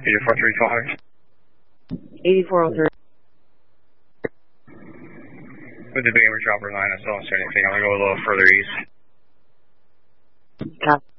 8435. 8403. With the Bayward dropper line, I saw anything. I'm going to go a little further east. Copy.